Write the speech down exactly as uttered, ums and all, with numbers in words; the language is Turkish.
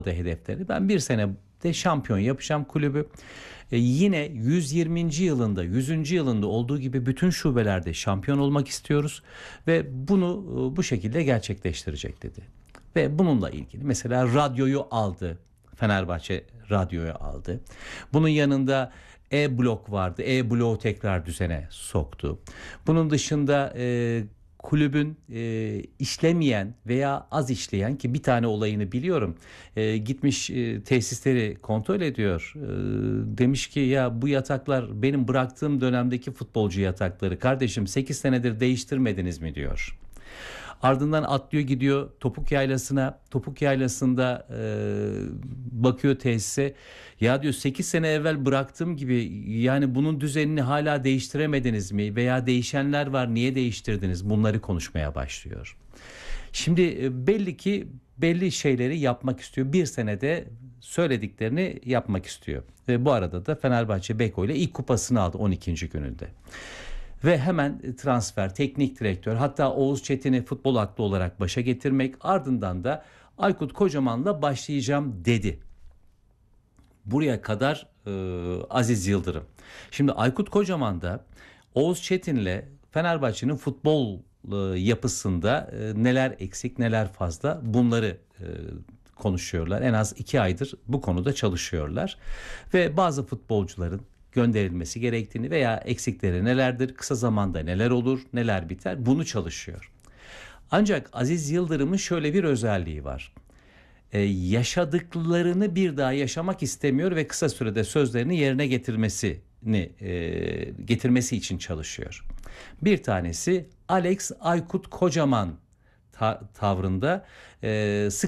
da hedefleri. Ben bir senede şampiyon yapacağım kulübü. E, yine yüz yirminci yılında, yüzüncü yılında olduğu gibi bütün şubelerde şampiyon olmak istiyoruz ve bunu e, bu şekilde gerçekleştirecek dedi. Ve bununla ilgili mesela radyoyu aldı. Fenerbahçe radyoyu aldı. Bunun yanında E-Blok vardı. E-Blok'u tekrar düzene soktu. Bunun dışında e, kulübün e, işlemeyen veya az işleyen, ki bir tane olayını biliyorum, e, gitmiş e, tesisleri kontrol ediyor. E, demiş ki ya bu yataklar benim bıraktığım dönemdeki futbolcu yatakları, kardeşim sekiz senedir değiştirmediniz mi diyor. Ardından atlıyor gidiyor Topuk Yaylası'na. Topuk Yaylası'nda e, bakıyor tesise. Ya diyor sekiz sene evvel bıraktığım gibi, yani bunun düzenini hala değiştiremediniz mi? Veya değişenler var, niye değiştirdiniz? Bunları konuşmaya başlıyor. Şimdi e, belli ki belli şeyleri yapmak istiyor. Bir senede söylediklerini yapmak istiyor. Ve bu arada da Fenerbahçe Beko ile ilk kupasını aldı on ikinci gününde. Ve hemen transfer, teknik direktör, hatta Oğuz Çetin'i futbol aklı olarak başa getirmek, ardından da Aykut Kocaman'la başlayacağım dedi. Buraya kadar e, Aziz Yıldırım. Şimdi Aykut Kocaman da Oğuz Çetin'le Fenerbahçe'nin futbol e, yapısında e, neler eksik neler fazla, bunları e, konuşuyorlar. En az iki aydır bu konuda çalışıyorlar. Ve bazı futbolcuların gönderilmesi gerektiğini veya eksikleri nelerdir, kısa zamanda neler olur, neler biter, bunu çalışıyor. Ancak Aziz Yıldırım'ın şöyle bir özelliği var. Ee, yaşadıklarını bir daha yaşamak istemiyor ve kısa sürede sözlerini yerine getirmesini e, getirmesi için çalışıyor. Bir tanesi Alex Aykut Kocaman ta- tavrında e, sık